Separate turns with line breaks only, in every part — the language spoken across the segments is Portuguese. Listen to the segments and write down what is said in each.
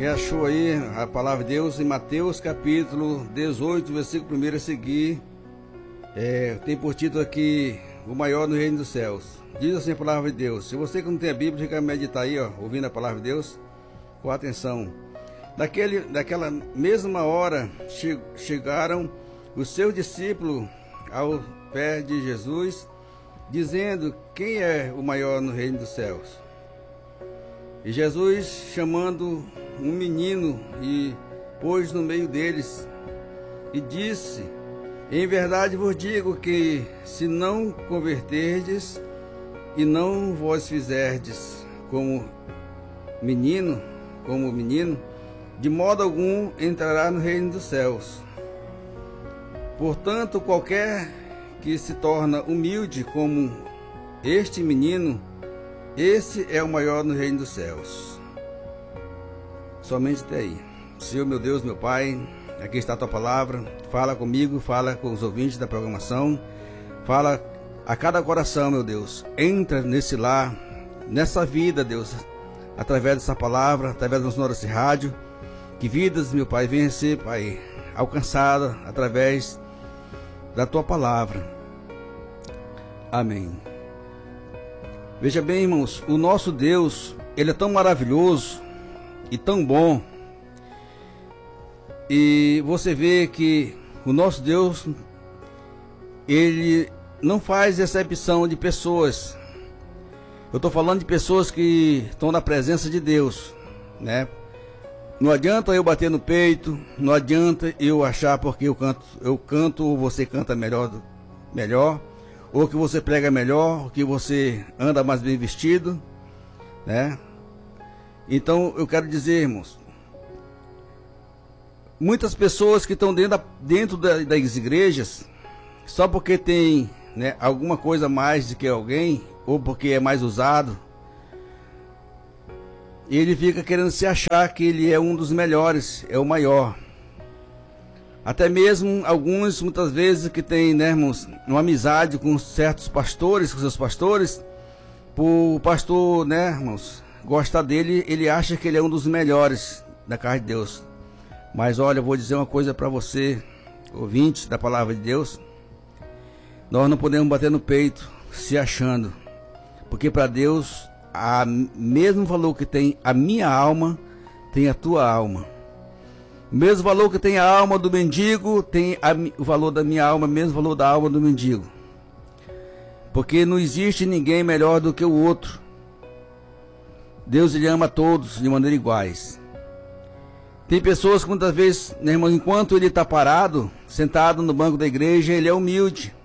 Quem achou aí a palavra de Deus em Mateus capítulo 18, versículo 1 a seguir, tem por título aqui, o maior no reino dos céus. Diz assim a palavra de Deus. Se você que não tem a Bíblia, fica a meditar aí, ouvindo a palavra de Deus, com atenção. Daquela mesma hora, chegaram os seus discípulos ao pé de Jesus, dizendo, quem é o maior no reino dos céus? E Jesus, chamando um menino, e pôs no meio deles, e disse, em verdade vos digo que, se não converterdes, e não vos fizerdes como menino, de modo algum entrará no reino dos céus. Portanto, qualquer que se torna humilde como este menino, esse é o maior no reino dos céus. Somente até aí. Senhor, meu Deus, meu Pai, aqui está a tua palavra. Fala comigo, fala com os ouvintes da programação. Fala a cada coração, meu Deus. Entra nesse lar, nessa vida, Deus, através dessa palavra, através das notas de rádio. Que vidas, meu Pai, venham ser, Pai, alcançadas através da tua palavra. Amém. Veja bem, irmãos, o nosso Deus, ele é tão maravilhoso e tão bom. E você vê que o nosso Deus, ele não faz exceção de pessoas. Eu estou falando de pessoas que estão na presença de Deus, né? Não adianta eu bater no peito, não adianta eu achar porque eu canto ou você canta melhor, ou que você prega melhor, ou que você anda mais bem vestido, né? Então eu quero dizer, irmãos, muitas pessoas que estão dentro das igrejas, só porque tem, né, alguma coisa mais do que alguém, ou porque é mais usado, ele fica querendo se achar que ele é um dos melhores, é o maior. Até mesmo alguns, muitas vezes, que tem, né, irmãos, uma amizade com certos pastores, com seus pastores, por o pastor, né, irmãos, gostar dele, ele acha que ele é um dos melhores da casa de Deus. Mas olha, eu vou dizer uma coisa para você, ouvinte da palavra de Deus. Nós não podemos bater no peito se achando, porque para Deus, o mesmo valor que tem a minha alma, tem a tua alma. O mesmo valor que tem a alma do mendigo, tem o valor da minha alma, o mesmo valor da alma do mendigo. Porque não existe ninguém melhor do que o outro. Deus, ele ama todos de maneira iguais. Tem pessoas que muitas vezes, né, irmão, enquanto ele está parado, sentado no banco da igreja, ele é humilde.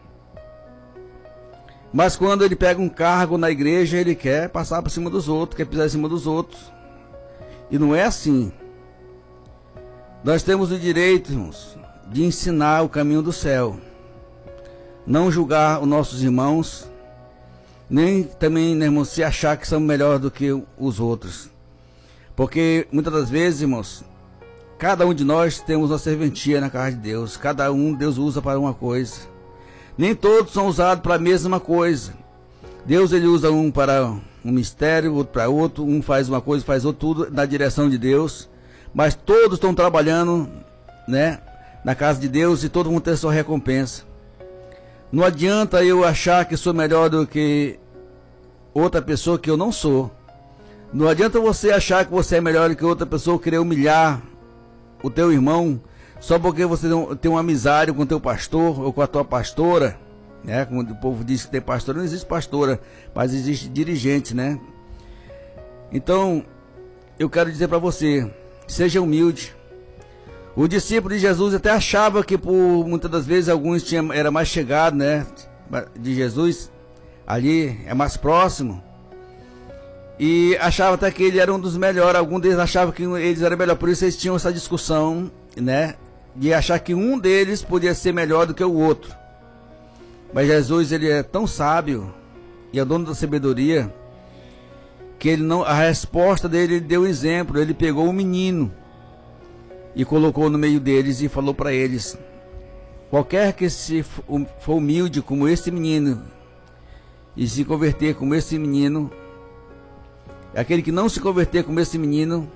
Mas quando ele pega um cargo na igreja, ele quer passar por cima dos outros, quer pisar em cima dos outros. E não é assim. Nós temos o direito, irmãos, de ensinar o caminho do céu. Não julgar os nossos irmãos, nem também, né, irmãos, se achar que são melhores do que os outros. Porque muitas das vezes, irmãos, cada um de nós temos uma serventia na casa de Deus. Cada um Deus usa para uma coisa. Nem todos são usados para a mesma coisa. Deus, ele usa um para um mistério, outro para outro. Um faz uma coisa, faz outro, tudo na direção de Deus. Mas todos estão trabalhando, né, na casa de Deus, e todo mundo tem sua recompensa. Não adianta eu achar que sou melhor do que outra pessoa que eu não sou. Não adianta você achar que você é melhor do que outra pessoa, querer humilhar o teu irmão, só porque você tem uma amizade com o teu pastor ou com a tua pastora, né? Como o povo diz que tem pastora, não existe pastora, mas existe dirigente, né? Então, eu quero dizer para você, seja humilde. O discípulo de Jesus até achava que, por muitas das vezes, alguns era mais chegado, né, de Jesus, ali é mais próximo, e achava até que ele era um dos melhores. Alguns deles achavam que eles eram melhores, por isso eles tinham essa discussão, né, de achar que um deles podia ser melhor do que o outro. Mas Jesus, ele é tão sábio e é dono da sabedoria, que ele não, a resposta dele, ele deu exemplo. Ele pegou um menino e colocou no meio deles e falou para eles: qualquer que se for humilde como esse menino e se converter como esse menino, aquele que não se converter como esse menino,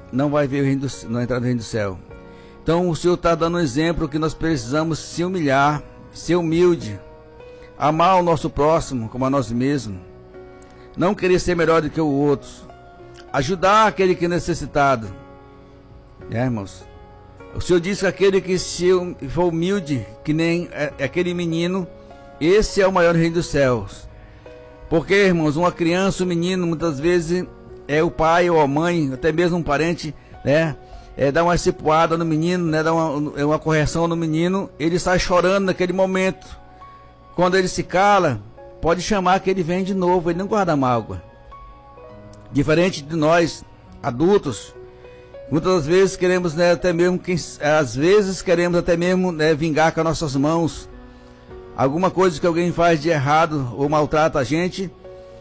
não vai ver não entrar no reino do céu. Então o Senhor está dando um exemplo que nós precisamos se humilhar, ser humilde, amar o nosso próximo como a nós mesmos, não querer ser melhor do que o outro, ajudar aquele que é necessitado. Irmãos, o Senhor diz que aquele que se for humilde, que nem aquele menino, esse é o maior reino dos céus. Porque, irmãos, uma criança, um menino, muitas vezes é o pai ou a mãe, até mesmo um parente, né? Dá uma cipuada no menino, né? Dá uma correção no menino, ele sai chorando naquele momento. Quando ele se cala, pode chamar que ele vem de novo, ele não guarda mágoa. Diferente de nós, adultos, muitas vezes queremos, né, até mesmo, às vezes queremos até mesmo, né, vingar com as nossas mãos alguma coisa que alguém faz de errado ou maltrata a gente,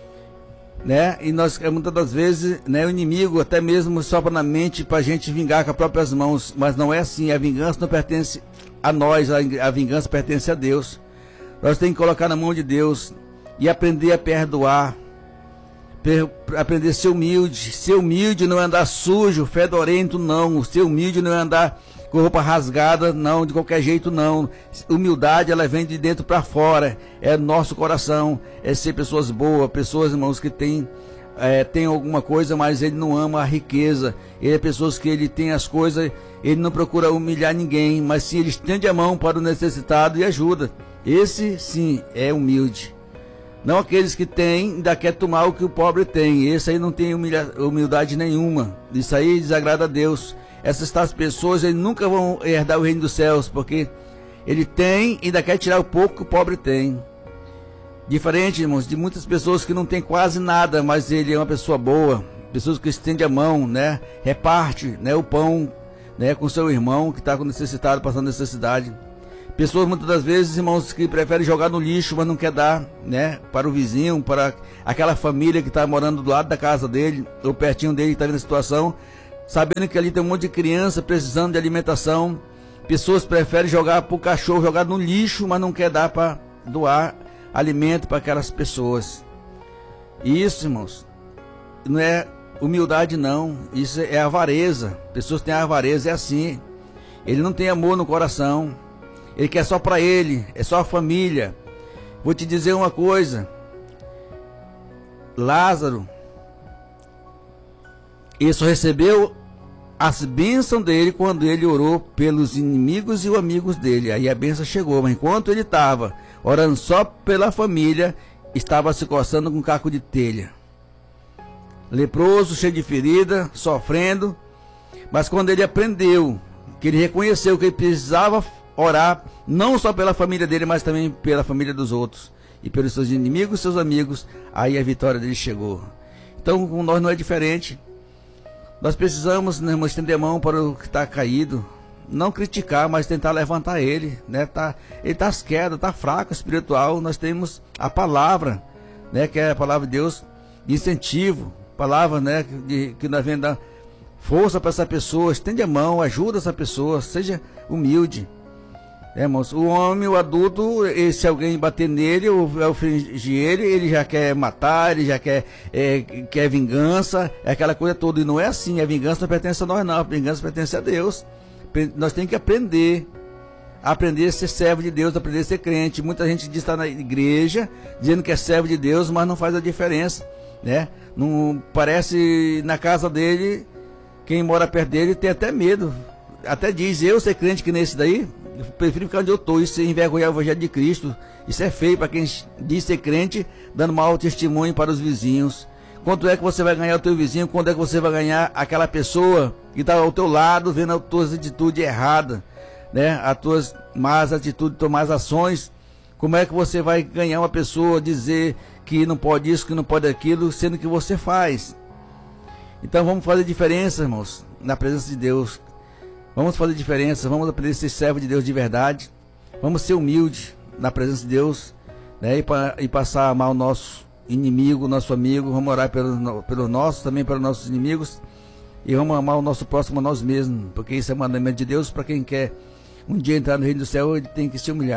né? E nós muitas das vezes, né, o inimigo até mesmo sopra na mente para a gente vingar com as próprias mãos, mas não é assim. A vingança não pertence a nós, a vingança pertence a Deus. Nós temos que colocar na mão de Deus e aprender a perdoar, aprender a ser humilde. Ser humilde não é andar sujo, fedorento, não. Ser humilde não é andar com roupa rasgada, não, de qualquer jeito, não. Humildade, ela vem de dentro para fora, é nosso coração, é ser pessoas boas, pessoas, irmãos, que tem alguma coisa, mas ele não ama a riqueza. Ele é pessoas que ele tem as coisas, ele não procura humilhar ninguém, mas sim ele estende a mão para o necessitado e ajuda. Esse sim é humilde. Não aqueles que têm, ainda quer tomar o que o pobre tem. Esse aí não tem humildade nenhuma. Isso aí desagrada a Deus. Essas tais pessoas, eles nunca vão herdar o reino dos céus, porque ele tem e ainda quer tirar o pouco que o pobre tem. Diferente, irmãos, de muitas pessoas que não tem quase nada, mas ele é uma pessoa boa, pessoas que estendem a mão, né, reparte, né, o pão, né, com seu irmão que está com necessitado, passando necessidade. Pessoas muitas das vezes, irmãos, que preferem jogar no lixo, mas não quer dar, né, para o vizinho, para aquela família que está morando do lado da casa dele, ou pertinho dele, que está vendo a situação, sabendo que ali tem um monte de criança precisando de alimentação. Pessoas preferem jogar para o cachorro, jogar no lixo, mas não quer dar para doar alimento para aquelas pessoas. Isso, irmãos, não é humildade, não. Isso é avareza. Pessoas têm avareza, é assim. Ele não tem amor no coração. Ele quer só para ele, é só a família. Vou te dizer uma coisa. Lázaro, ele só recebeu as bênçãos dele quando ele orou pelos inimigos e os amigos dele. Aí a bênção chegou, mas enquanto ele estava orando só pela família, estava se coçando com um caco de telha. Leproso, cheio de ferida, sofrendo. Mas quando ele aprendeu, que ele reconheceu que ele precisava orar, não só pela família dele, mas também pela família dos outros, e pelos seus inimigos e seus amigos, aí a vitória dele chegou. Então com nós não é diferente. Nós precisamos, né, estender a mão para o que está caído, não criticar, mas tentar levantar ele, né? Ele está queda, está fraco espiritual. Nós temos a palavra, né, que é a palavra de Deus, de incentivo, palavra, né, que nós vem dar força para essa pessoa. Estende a mão, ajuda essa pessoa, seja humilde. Irmãos, o homem, o adulto, se alguém bater nele ou ofender ele já quer matar, ele já quer vingança, é aquela coisa toda. E não é assim, a vingança não pertence a nós, não, a vingança pertence a Deus. Nós temos que aprender a ser servo de Deus, aprender a ser crente. Muita gente diz que está na igreja, dizendo que é servo de Deus, mas não faz a diferença, né? Não parece, na casa dele, quem mora perto dele tem até medo. Até diz, eu ser crente que nesse daí, eu prefiro ficar onde eu estou. Isso é envergonhar o evangelho de Cristo. Isso é feio para quem diz ser crente, dando mau testemunho para os vizinhos. Quanto é que você vai ganhar o teu vizinho? Quando é que você vai ganhar aquela pessoa que está ao teu lado, vendo as tuas atitudes erradas, né? As tuas más atitudes, tuas más ações. Como é que você vai ganhar uma pessoa, dizer que não pode isso, que não pode aquilo, sendo que você faz? Então vamos fazer diferença, irmãos, na presença de Deus. Vamos fazer diferença, vamos aprender a ser servo de Deus de verdade. Vamos ser humildes na presença de Deus, né? E passar a amar o nosso inimigo, nosso amigo. Vamos orar pelos nossos, também pelos nossos inimigos. E vamos amar o nosso próximo a nós mesmos, porque isso é o mandamento de Deus. Para quem quer um dia entrar no reino do céu, ele tem que se humilhar.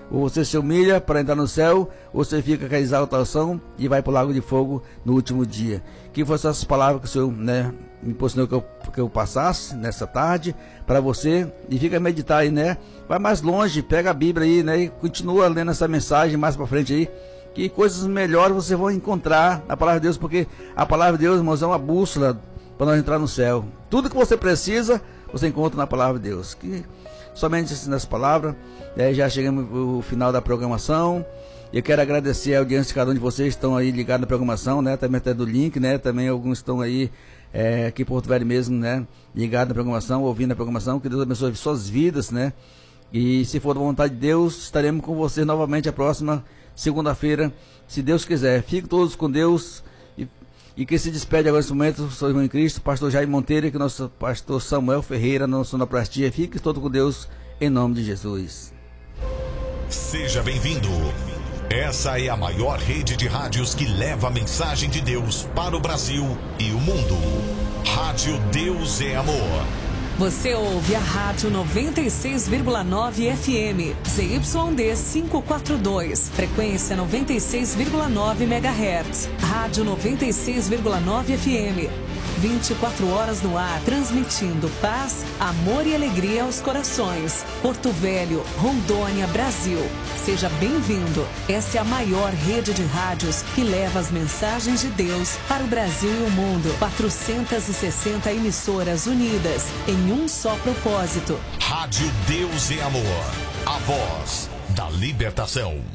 Ou você se humilha para entrar no céu, ou você fica com a exaltação e vai para o lago de fogo no último dia. Que fossem essas palavras que o Senhor, né, me posicionou que eu passasse nessa tarde para você, e fica a meditar aí, né? Vai mais longe, pega a Bíblia aí, né? E continua lendo essa mensagem mais para frente aí, que coisas melhores você vai encontrar na palavra de Deus, porque a palavra de Deus, irmãos, é uma bússola para nós entrar no céu. Tudo que você precisa, você encontra na palavra de Deus. Que somente nessa palavra, já chegamos ao final da programação. Eu quero agradecer a audiência de cada um de vocês que estão aí ligados na programação, né? Também até do link, né? Também alguns estão aí aqui em Porto Velho mesmo, né? Ligados na programação, ouvindo a programação. Que Deus abençoe suas vidas, né? E se for da vontade de Deus, estaremos com vocês novamente a próxima segunda-feira, se Deus quiser. Fiquem todos com Deus. E quem se despede agora nesse momento, sou o irmão em Cristo, pastor Jair Monteiro, que nosso pastor Samuel Ferreira, na sonoplastia. Fique todo com Deus, em nome de Jesus.
Seja bem-vindo. Essa é a maior rede de rádios que leva a mensagem de Deus para o Brasil e o mundo. Rádio Deus é Amor.
Você ouve a Rádio 96,9 FM, ZYD 542, frequência 96,9 MHz. Rádio 96,9 FM, 24 horas no ar, transmitindo paz, amor e alegria aos corações. Porto Velho, Rondônia, Brasil. Seja bem-vindo. Essa é a maior rede de rádios que leva as mensagens de Deus para o Brasil e o mundo. 460 emissoras unidas em um só propósito.
Rádio Deus é Amor, a voz da libertação.